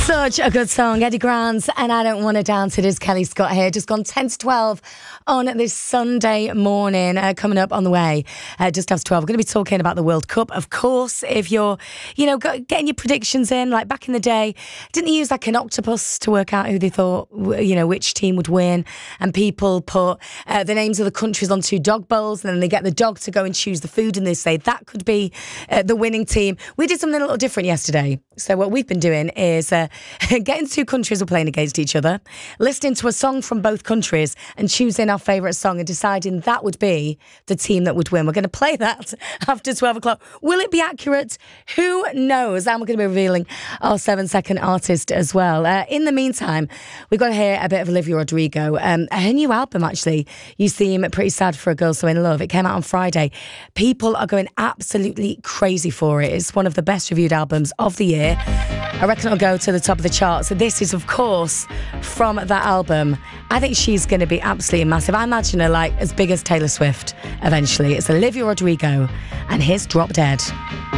Such a good song, Eddie Grant, and I Don't Want to Dance. It is Kelly Scott here, just gone 10 to 12 on this Sunday morning. Coming up on the way, just after 12, we're going to be talking about the World Cup. Of course, if you're, getting your predictions in, like back in the day, didn't they use like an octopus to work out who they thought, which team would win? And people put the names of the countries on two dog bowls, and then they get the dog to go and choose the food, and they say that could be the winning team. We did something a little different yesterday. So what we've been doing is getting two countries who are playing against each other, listening to a song from both countries and choosing our favourite song and deciding that would be the team that would win. We're going to play that after 12 o'clock. Will it be accurate? Who knows? And we're going to be revealing our 7-second artist as well. In the meantime, we've got to hear a bit of Olivia Rodrigo. Her new album, actually, You Seem Pretty Sad for a Girl So In Love. It came out on Friday. People are going absolutely crazy for it. It's one of the best reviewed albums of the year. I reckon it'll go to the top of the charts. So this is, of course, from that album. I think she's going to be absolutely massive. I imagine her like as big as Taylor Swift eventually. It's Olivia Rodrigo and here's Drop Dead.